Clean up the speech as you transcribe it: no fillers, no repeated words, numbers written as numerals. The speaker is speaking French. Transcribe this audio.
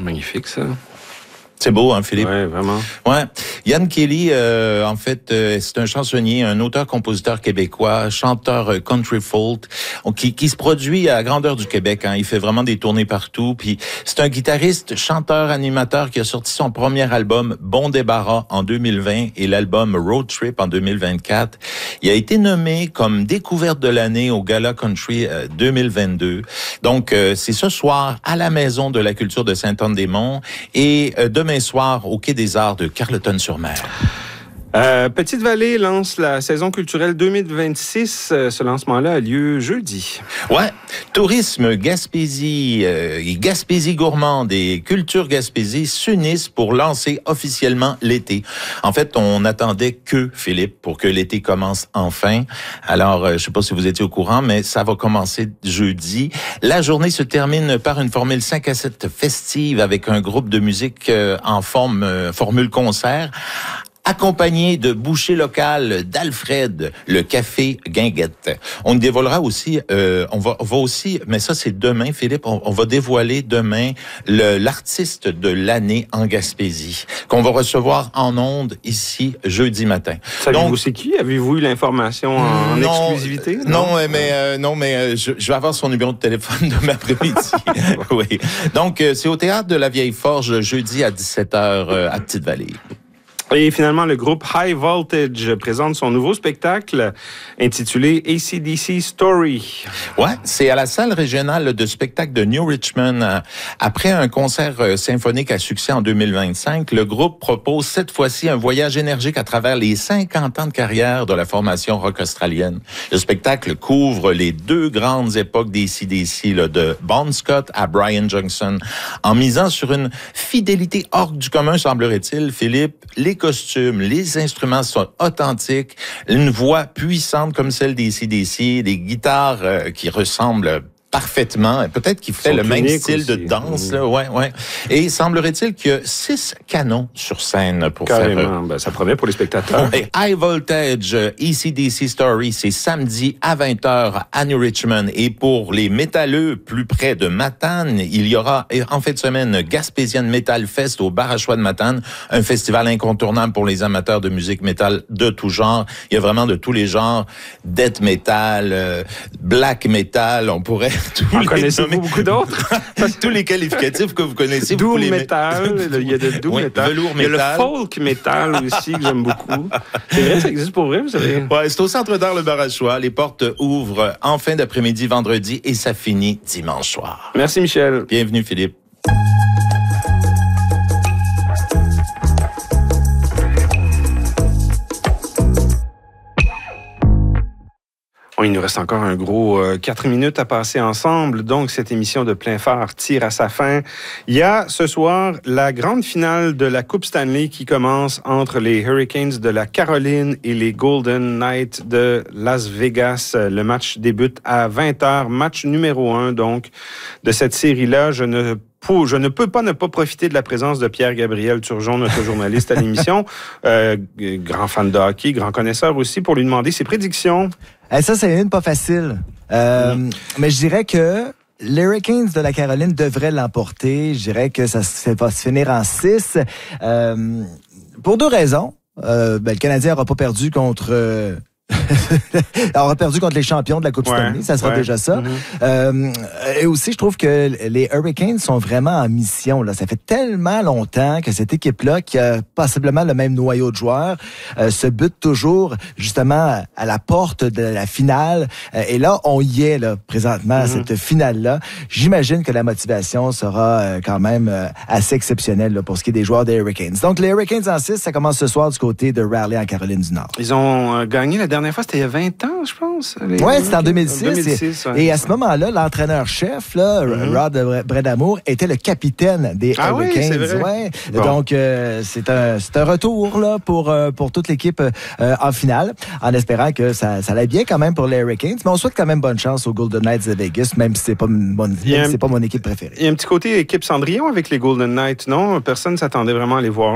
Magnifique, ça. C'est beau, hein, Philippe? Oui, vraiment. Ouais. Yann Kelly, en fait, c'est un chansonnier, un auteur-compositeur québécois, chanteur country folk, qui se produit à la grandeur du Québec. Hein. Il fait vraiment des tournées partout. Puis c'est un guitariste, chanteur, animateur qui a sorti son premier album Bon Débarras en 2020 et l'album Road Trip en 2024. Il a été nommé comme découverte de l'année au Gala Country 2022. Donc, c'est ce soir à la Maison de la Culture de Sainte-Anne-des-Monts et demain soir au Quai des Arts de Carleton-sur-Mer. Petite-Vallée lance la saison culturelle 2026. Ce lancement-là a lieu jeudi. Ouais, tourisme, Gaspésie et Gaspésie gourmande et culture Gaspésie s'unissent pour lancer officiellement l'été. En fait, on attendait Philippe, pour que l'été commence enfin. Alors, je sais pas si vous étiez au courant, mais ça va commencer jeudi. La journée se termine par une formule 5 à 7 festive avec un groupe de musique en formule concert, accompagné de bouchées locales d'Alfred, le café Guinguette. On dévoilera aussi, on va aussi, mais ça c'est demain, Philippe, on va dévoiler demain l'artiste de l'année en Gaspésie, qu'on va recevoir en ondes ici jeudi matin. Savez-vous c'est qui? Avez-vous eu l'information en exclusivité? Non, mais je vais avoir son numéro de téléphone demain après-midi. Oui. Donc, c'est au Théâtre de la Vieille Forge, jeudi à 17h à Petite-Vallée. Et finalement, le groupe High Voltage présente son nouveau spectacle intitulé AC/DC Story. Ouais, c'est à la salle régionale de spectacle de New Richmond. Après un concert symphonique à succès en 2025, le groupe propose cette fois-ci un voyage énergique à travers les 50 ans de carrière de la formation rock australienne. Le spectacle couvre les deux grandes époques d'AC/DC, de Bon Scott à Brian Johnson, en misant sur une fidélité hors du commun, semblerait-il, Philippe. Les costumes, les instruments sont authentiques, une voix puissante comme celle d'AC/DC, des guitares qui ressemblent parfaitement, peut-être qu'il fait le même style de danse, là, ouais. Et semblerait-il qu'il y a 6 canons sur scène pour carrément, faire... ça promet pour les spectateurs. Et High Voltage, AC/DC Story, c'est samedi à 20h à New Richmond. Et pour les métalleux plus près de Matane, il y aura en fin de semaine Gaspésian Metal Fest au Bar à Choix de Matane, un festival incontournable pour les amateurs de musique métal de tout genre. Il y a vraiment de tous les genres, death metal, black metal, on pourrait... En connaissez-vous beaucoup d'autres? Tous les qualificatifs que vous connaissez. Doom metal, il y a de doom metal. Velours il y a metal. le folk metal aussi que j'aime beaucoup. C'est vrai, ça existe pour vrai, vous savez? Ouais, c'est au Centre d'art Le Bar à Choix. Les portes ouvrent en fin d'après-midi vendredi et ça finit dimanche soir. Merci Michel. Bienvenue Philippe. Il nous reste encore un gros 4 minutes à passer ensemble. Donc, cette émission de Plein Phare tire à sa fin. Il y a ce soir la grande finale de la Coupe Stanley qui commence entre les Hurricanes de la Caroline et les Golden Knights de Las Vegas. Le match débute à 20h. Match numéro 1, donc, de cette série-là. Je ne peux pas ne pas profiter de la présence de Pierre-Gabriel Turgeon, notre journaliste à l'émission, grand fan de hockey, grand connaisseur aussi, pour lui demander ses prédictions. Ça, c'est une pas facile. Mais je dirais que les Hurricanes de la Caroline devraient l'emporter. Je dirais que ça va se finir en 6. Pour 2 raisons. Le Canadien n'aura pas perdu contre... Alors, on a perdu contre les champions de la Coupe Stanley, ça sera déjà ça. Et aussi, je trouve que les Hurricanes sont vraiment en mission. Là. Ça fait tellement longtemps que cette équipe-là, qui a possiblement le même noyau de joueurs, se bute toujours justement à la porte de la finale. Et là, on y est là, présentement à cette finale-là. J'imagine que la motivation sera quand même assez exceptionnelle là, pour ce qui est des joueurs des Hurricanes. Donc, les Hurricanes en 6, ça commence ce soir du côté de Raleigh en Caroline du Nord. Ils ont gagné la dernière fois, c'était il y a 20 ans, je pense. Oui, c'était en 2006. Et à ce moment-là, l'entraîneur-chef, Rod Bredamour, était le capitaine des Hurricanes. Oui, c'est vrai. Ouais. Bon. Donc, c'est un retour là, pour toute l'équipe en finale, en espérant que ça allait bien quand même pour les Hurricanes. Mais on souhaite quand même bonne chance aux Golden Knights de Vegas, même si c'est pas mon équipe préférée. Il y a un petit côté équipe Cendrillon avec les Golden Knights, non? Personne ne s'attendait vraiment à les voir